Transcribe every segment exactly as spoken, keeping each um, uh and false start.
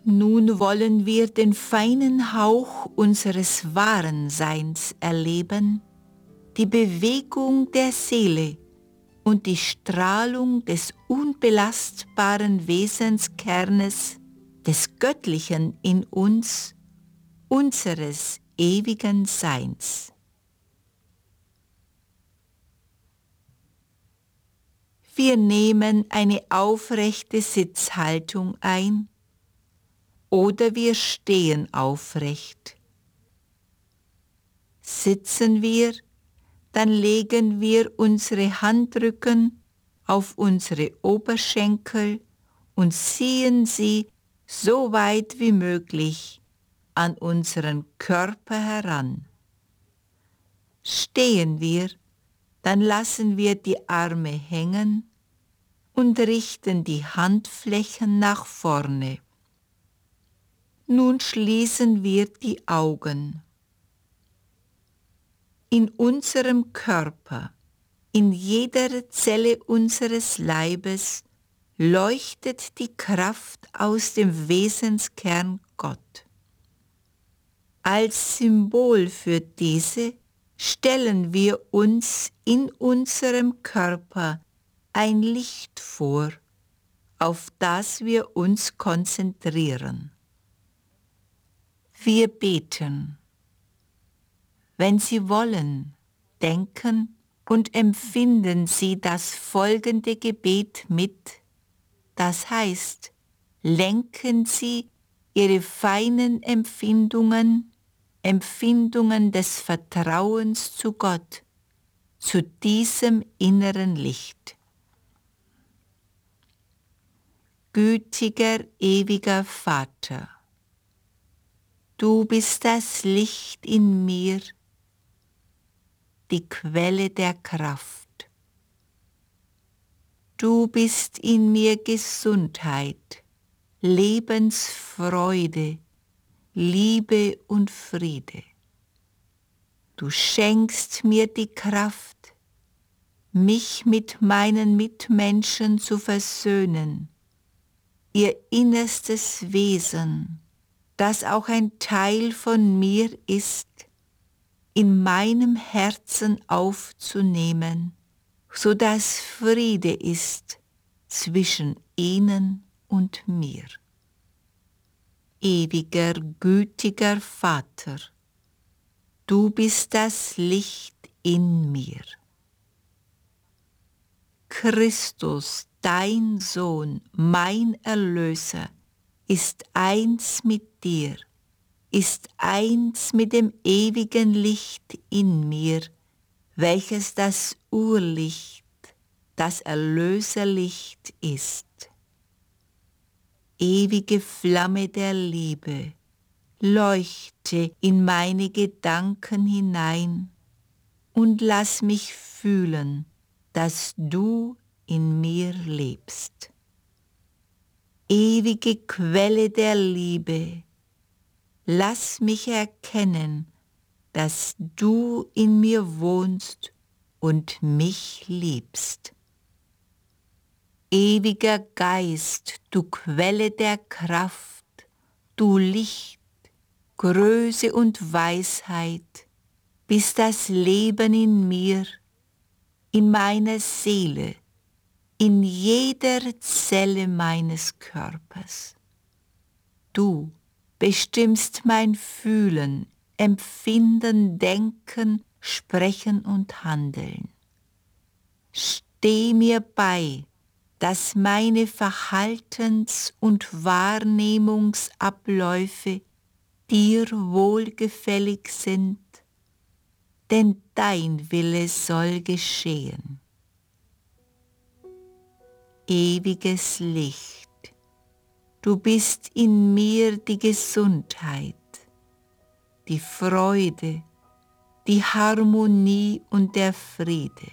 Nun wollen wir den feinen Hauch unseres wahren Seins erleben, die Bewegung der Seele und die Strahlung des unbelastbaren Wesenskernes des Göttlichen in uns, unseres ewigen Seins. Wir nehmen eine aufrechte Sitzhaltung ein oder wir stehen aufrecht. Sitzen wir, dann legen wir unsere Handrücken auf unsere Oberschenkel und ziehen sie so weit wie möglich an unseren Körper heran. Stehen wir, dann lassen wir die Arme hängen und richten die Handflächen nach vorne. Nun schließen wir die Augen. In unserem Körper, in jeder Zelle unseres Leibes, leuchtet die Kraft aus dem Wesenskern Gott. Als Symbol für diese stellen wir uns in unserem Körper ein Licht vor, auf das wir uns konzentrieren. Wir beten. Wenn Sie wollen, denken und empfinden Sie das folgende Gebet mit, das heißt, lenken Sie Ihre feinen Empfindungen, Empfindungen des Vertrauens zu Gott, zu diesem inneren Licht. Gütiger, ewiger Vater, du bist das Licht in mir, die Quelle der Kraft. Du bist in mir Gesundheit, Lebensfreude, Liebe und Friede. Du schenkst mir die Kraft, mich mit meinen Mitmenschen zu versöhnen, ihr innerstes Wesen, das auch ein Teil von mir ist, in meinem Herzen aufzunehmen, so dass Friede ist zwischen ihnen und mir. Ewiger, gütiger Vater, du bist das Licht in mir. Christus, dein Sohn, mein Erlöser, ist eins mit dir, ist eins mit dem ewigen Licht in mir, welches das Urlicht, das Erlöserlicht ist. Ewige Flamme der Liebe, leuchte in meine Gedanken hinein und lass mich fühlen, dass du in mir lebst. Ewige Quelle der Liebe, lass mich erkennen, dass du in mir wohnst und mich liebst. Ewiger Geist, du Quelle der Kraft, du Licht, Größe und Weisheit, bist das Leben in mir, in meiner Seele, in jeder Zelle meines Körpers. Du bestimmst mein Fühlen, Empfinden, Denken, Sprechen und Handeln. Steh mir bei, dass meine Verhaltens- und Wahrnehmungsabläufe dir wohlgefällig sind, denn dein Wille soll geschehen. Ewiges Licht, du bist in mir die Gesundheit, die Freude, die Harmonie und der Friede.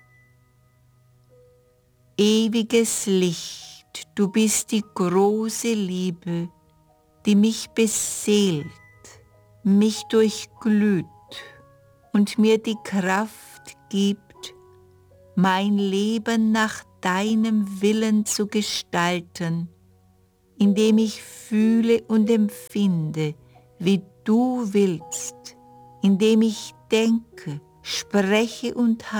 Ewiges Licht, du bist die große Liebe, die mich beseelt, mich durchglüht und mir die Kraft gibt, mein Leben nach deinem Willen zu gestalten, indem ich fühle und empfinde, wie du willst, indem ich denke, spreche und